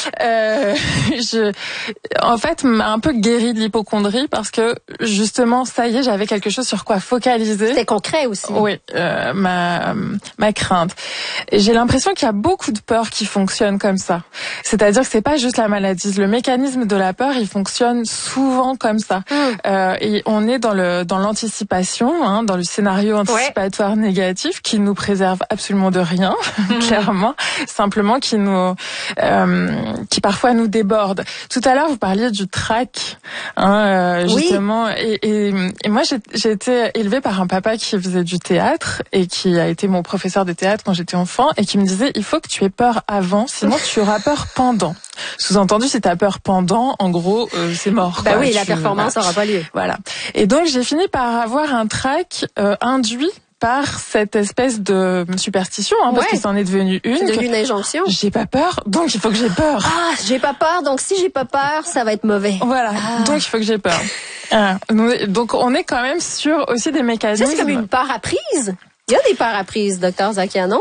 en fait, m'a un peu guéri de l'hypocondrie parce que justement, ça y est, j'avais quelque chose sur quoi focaliser. C'est concret aussi. Oui, ma crainte. Et j'ai l'impression qu'il y a beaucoup de peurs qui fonctionnent comme ça. C'est-à-dire que c'est pas juste la maladie. Le mécanisme de la peur, il fonctionne souvent comme ça. Et on est dans l'anticipation, dans le scénario anticipatoire négatif qui nous préserve absolument de rien, clairement. Simplement qui parfois nous déborde. Tout à l'heure, vous parliez du trac, justement. Oui. Et moi, j'ai été élevée par un papa qui faisait du théâtre et qui a été mon professeur de théâtre quand j'étais enfant et qui me disait il faut que tu aies peur avant, sinon tu auras peur pendant. Sous-entendu, si tu as peur pendant, en gros, c'est mort. Bah oui, la performance n'aura pas lieu. Voilà. Et donc, j'ai fini par avoir un trac induit par cette espèce de superstition, parce que c'en est devenu une. C'est devenu une injonction. J'ai pas peur, donc il faut que j'ai peur. Ah, j'ai pas peur, donc si j'ai pas peur, ça va être mauvais. Voilà, donc il faut que j'ai peur. Donc on est quand même sur aussi des mécanismes. Ça, c'est comme une peur apprise. Il y a des peurs apprises, Dr Zakianon.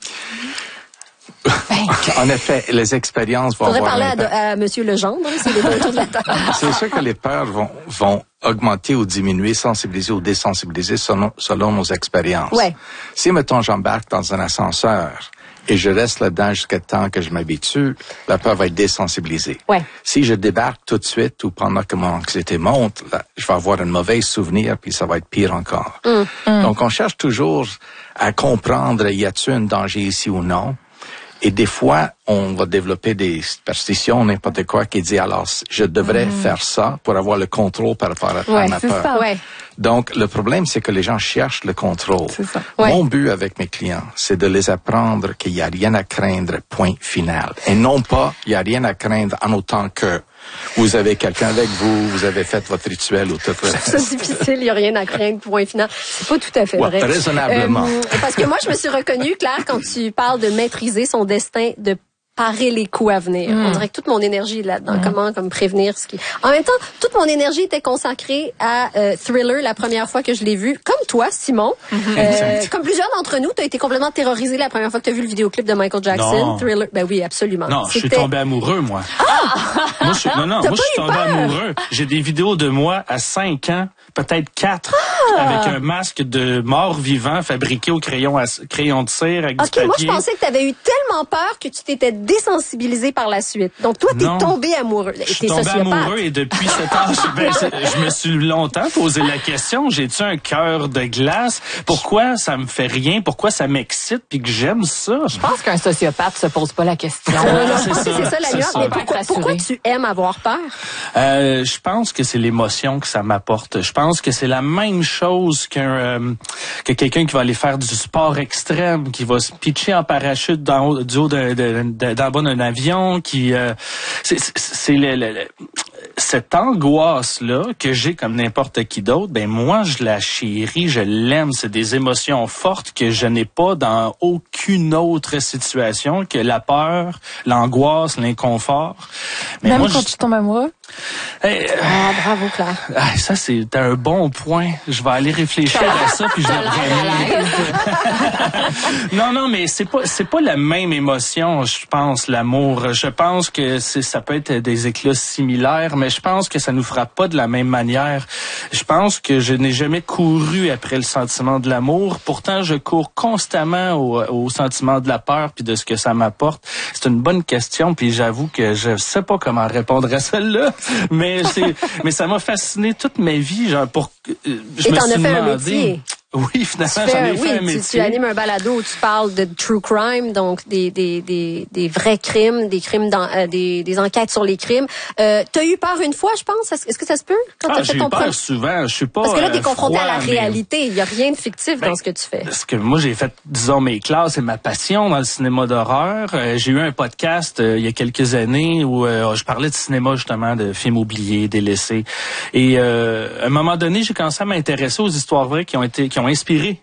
En effet, les expériences vont avoir... Faudrait parler à Monsieur Legendre, s'il est autour de la table. C'est sûr que les peurs vont augmenter ou diminuer, sensibiliser ou désensibiliser selon nos expériences. Ouais. Si, mettons, j'embarque dans un ascenseur et je reste là-dedans jusqu'à temps que je m'habitue, la peur va être désensibilisée. Ouais. Si je débarque tout de suite ou pendant que mon anxiété monte, là, je vais avoir un mauvais souvenir puis ça va être pire encore. Donc, on cherche toujours à comprendre, y a-t-il un danger ici ou non? Et des fois, on va développer des superstitions, n'importe quoi, qui dit alors, je devrais faire ça pour avoir le contrôle par rapport à ma peur. Ça, ouais. Donc, le problème, c'est que les gens cherchent le contrôle. C'est ça. Mon but avec mes clients, c'est de les apprendre qu'il n'y a rien à craindre, point final. Et non pas, il n'y a rien à craindre en autant que vous avez quelqu'un avec vous, vous avez fait votre rituel ou tout le reste. C'est difficile, il n'y a rien à craindre, point final. C'est pas tout à fait vrai. Raisonnablement. Parce que moi, je me suis reconnue, Claire, quand tu parles de maîtriser son destin, de parer les coups à venir. On dirait que toute mon énergie est là-dedans. Comment prévenir ce qui... En même temps, toute mon énergie était consacrée à Thriller la première fois que je l'ai vu. Comme toi, Simon. Comme plusieurs d'entre nous, tu as été complètement terrorisé la première fois que tu as vu le vidéoclip de Michael Jackson. Non. Thriller. Ben oui, absolument. Non, je suis tombé amoureux, moi. Moi, je suis tombé amoureux. J'ai des vidéos de moi à 5 ans, peut-être 4, avec un masque de mort-vivant fabriqué au crayon de cire avec du papier. Moi, je pensais que tu avais eu tellement peur que tu t'étais désensibilisé par la suite. Donc, toi, t'es tombé amoureux. Je suis tombé amoureux et depuis 7 ans, je me suis longtemps posé la question, j'ai-tu un cœur de glace? Pourquoi ça me fait rien? Pourquoi ça m'excite puis que j'aime ça? Je pense qu'un sociopathe se pose pas la question. C'est ça la nuance. Mais pourquoi tu aimes avoir peur? Je pense que c'est l'émotion que ça m'apporte. Je pense que c'est la même chose que quelqu'un qui va aller faire du sport extrême, qui va se pitcher en parachute du haut dans le bas d'un avion, c'est cette angoisse-là que j'ai comme n'importe qui d'autre, ben moi, je la chéris, je l'aime. C'est des émotions fortes que je n'ai pas dans aucune autre situation que la peur, l'angoisse, l'inconfort. Mais même quand tu tombes amoureux? Bravo, Claire. Ça, c'est un bon point. Je vais aller réfléchir à ça, puis je vais revenir. Non, mais c'est pas la même émotion, je pense, l'amour. Je pense que ça peut être des éclats similaires, mais je pense que ça nous frappe pas de la même manière. Je pense que je n'ai jamais couru après le sentiment de l'amour. Pourtant, je cours constamment au sentiment de la peur puis de ce que ça m'apporte. C'est une bonne question, puis j'avoue que je sais pas comment répondre à celle-là. Mais ça m'a fasciné toute ma vie, genre je me suis demandé. Oui, finalement, j'en ai fait un métier. Tu animes un balado où tu parles de true crime, donc des vrais crimes, des crimes des enquêtes sur les crimes. T'as eu peur une fois, je pense. Est-ce que ça se peut? J'ai eu peur souvent. Je suis pas. Parce que là, t'es confronté à la réalité. Il y a rien de fictif dans ce que tu fais. Parce que moi, j'ai fait, disons, mes classes et ma passion dans le cinéma d'horreur. J'ai eu un podcast il y a quelques années où je parlais de cinéma, justement, de films oubliés, délaissés. Et à un moment donné, j'ai commencé à m'intéresser aux histoires vraies qui ont inspiré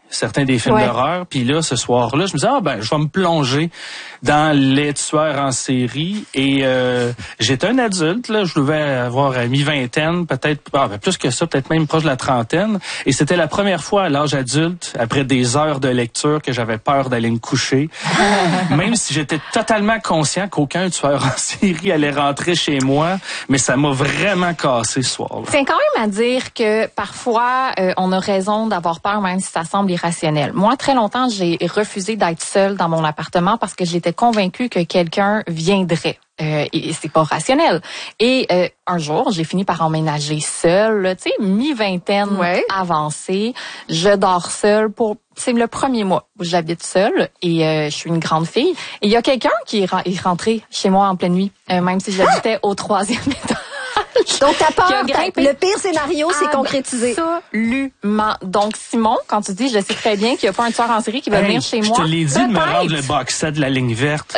certains des films d'horreur. Puis là, ce soir-là, je me disais, je vais me plonger dans les tueurs en série. Et j'étais un adulte, là, je devais avoir mi-vingtaine, peut-être plus que ça, peut-être même proche de la trentaine. Et c'était la première fois à l'âge adulte, après des heures de lecture, que j'avais peur d'aller me coucher. Même si j'étais totalement conscient qu'aucun tueur en série allait rentrer chez moi, mais ça m'a vraiment cassé ce soir-là. C'est quand même à dire que parfois, on a raison d'avoir peur, même si ça semble irrationnel. Moi, très longtemps, j'ai refusé d'être seule dans mon appartement parce que j'étais convaincue que quelqu'un viendrait. Et c'est pas rationnel. Et un jour, j'ai fini par emménager seule, tu sais, mi-vingtaine avancée. Je dors seule c'est le premier mois où j'habite seule et je suis une grande fille. Et il y a quelqu'un qui est rentré chez moi en pleine nuit, même si j'habitais au 3e étage. Donc, ta peur, le pire scénario s'est concrétisé. Absolument. Donc, Simon, quand tu dis, je sais très bien qu'il n'y a pas un tueur en série qui va venir chez moi. Je te l'ai dit de me rendre le box set de la ligne verte.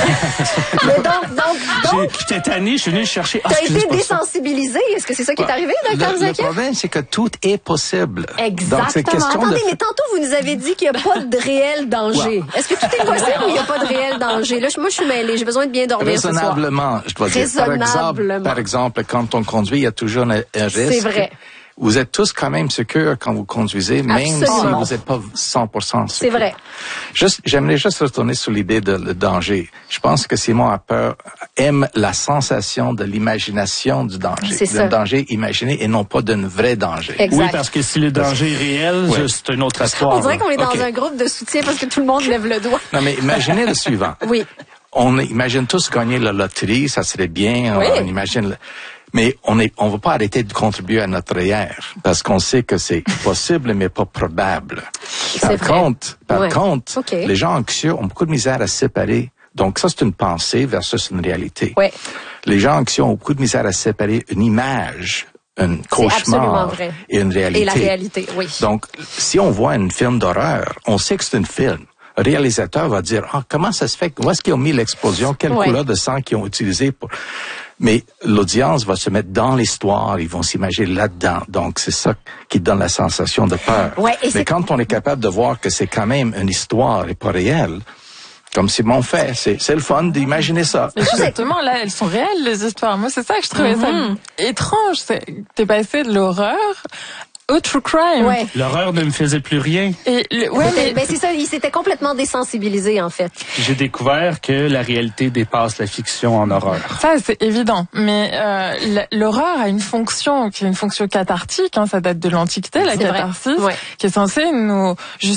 Mais donc j'étais tanné, je suis venu le chercher. T'as été désensibilisé. Est-ce que c'est ça qui est arrivé, Dr. Zakia? Le problème, c'est que tout est possible. Exactement. Donc, c'est question Attendez, mais tantôt, vous nous avez dit qu'il n'y a pas de réel danger. Wow. Est-ce que tout est possible ou il n'y a pas de réel danger? Là, moi, je suis mêlée. J'ai besoin de bien dormir ce soir. Raisonnablement, je dois dire. Par exemple, quand on conduit, il y a toujours un risque. C'est vrai. Vous êtes tous quand même sûrs quand vous conduisez, même si vous n'êtes pas 100% sûrs. C'est vrai. J'aimerais juste retourner sur l'idée de le danger. Je pense que Simon aime la sensation de l'imagination du danger. D'un danger imaginé et non pas d'un vrai danger. Exact. Oui, parce que si le danger est réel, c'est une autre histoire. On dirait qu'on est dans un groupe de soutien parce que tout le monde lève le doigt. Non, mais imaginez le suivant. Oui. On imagine tous gagner la loterie, ça serait bien. Oui. On imagine... Mais on va pas arrêter de contribuer à notre hier parce qu'on sait que c'est possible mais pas probable. Par contre, les gens anxieux ont beaucoup de misère à se séparer. Donc ça, c'est une pensée versus une réalité. Ouais. Les gens anxieux ont beaucoup de misère à séparer une image, un cauchemar et une réalité. Et la réalité, oui. Donc, si on voit un film d'horreur, on sait que c'est un film. Le réalisateur va dire, comment ça se fait? Où est-ce qu'ils ont mis l'explosion? Quelle couleur de sang qu'ils ont utilisé pour... Mais l'audience va se mettre dans l'histoire, ils vont s'imaginer là-dedans. Donc, c'est ça qui donne la sensation de peur. Ouais, mais quand on est capable de voir que c'est quand même une histoire et pas réelle, comme Simon fait, c'est le fun d'imaginer ça. Mais justement, là, elles sont réelles, les histoires. Moi, c'est ça que je trouvais ça étrange. T'es passé de l'horreur au true crime. Ouais. L'horreur ne me faisait plus rien. Mais c'est ça, il s'était complètement désensibilisé, en fait. J'ai découvert que la réalité dépasse la fiction en horreur. Ça, c'est évident. Mais l'horreur a une fonction qui est une fonction cathartique. Ça date de l'Antiquité, la catharsis, qui est censée nous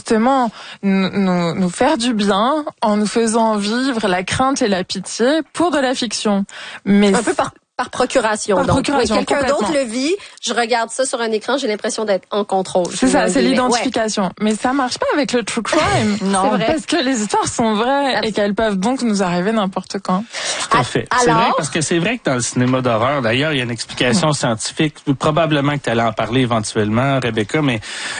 faire du bien en nous faisant vivre la crainte et la pitié pour de la fiction. Mais un peu par procuration. Quelqu'un d'autre le vit, je regarde ça sur un écran, j'ai l'impression d'être en contrôle. C'est ça, c'est l'identification. Ouais. Mais ça marche pas avec le true crime. Non, c'est vrai. Parce que les histoires sont vraies et qu'elles peuvent donc nous arriver n'importe quand. Tout à fait. C'est vrai, parce que c'est vrai que dans le cinéma d'horreur, d'ailleurs, il y a une explication scientifique. Probablement que tu allais en parler éventuellement, Rebecca, mais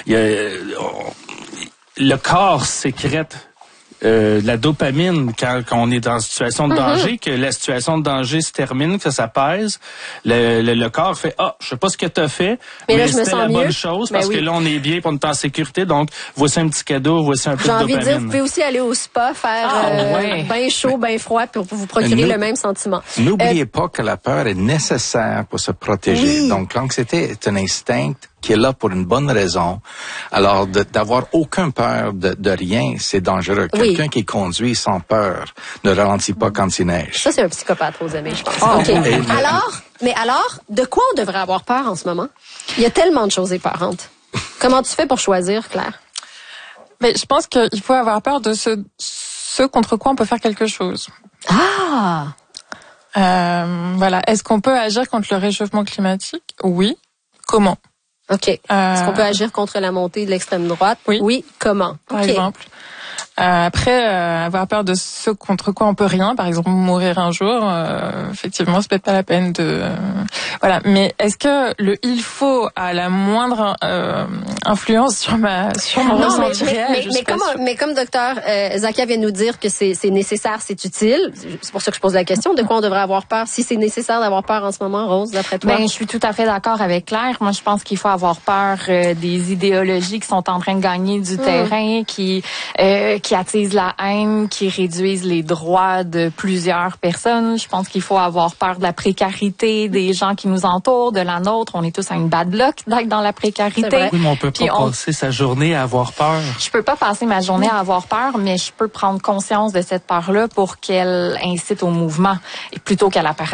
le corps sécrète la dopamine quand on est dans une situation de danger, que la situation de danger se termine, que ça pèse, le corps fait je sais pas ce que t'as fait, mais c'était la bonne chose parce que là on est bien, on est en sécurité, donc voici un petit cadeau, voici un peu de dopamine. J'ai envie de dire, vous pouvez aussi aller au spa, faire bien chaud, bien froid pour vous procurer le même sentiment. N'oubliez pas que la peur est nécessaire pour se protéger. Oui. Donc l'anxiété est un instinct qui est là pour une bonne raison. Alors, d'avoir aucune peur de rien, c'est dangereux. Quelqu'un qui conduit sans peur ne ralentit pas quand il neige. Ça, c'est un psychopathe, vos amis, je pense. Alors, de quoi on devrait avoir peur en ce moment? Il y a tellement de choses épeurantes. Comment tu fais pour choisir, Claire? Mais je pense qu'il faut avoir peur de ce contre quoi on peut faire quelque chose. Ah! Voilà. Est-ce qu'on peut agir contre le réchauffement climatique? Oui. Comment? OK. Est-ce qu'on peut agir contre la montée de l'extrême droite? Oui. Comment? Par exemple. Après, avoir peur de ce contre quoi on peut rien, par exemple mourir un jour, effectivement, c'est peut-être pas la peine de... voilà. Mais est-ce que le il faut a la moindre influence sur mon ressenti réel? Mais comme docteur Zakia vient de nous dire que c'est nécessaire, c'est utile, c'est pour ça que je pose la question, de quoi on devrait avoir peur? Si c'est nécessaire d'avoir peur en ce moment, Rose, d'après toi? Ben, je suis tout à fait d'accord avec Claire. Moi, je pense qu'il faut avoir peur des idéologies qui sont en train de gagner du terrain, qui attisent la haine, qui réduisent les droits de plusieurs personnes. Je pense qu'il faut avoir peur de la précarité des gens qui nous entourent, de la nôtre. On est tous à une bad luck d'être dans la précarité. Oui, mais on peut pas passer sa journée à avoir peur. Je peux pas passer ma journée à avoir peur, mais je peux prendre conscience de cette peur-là pour qu'elle incite au mouvement et plutôt qu'à la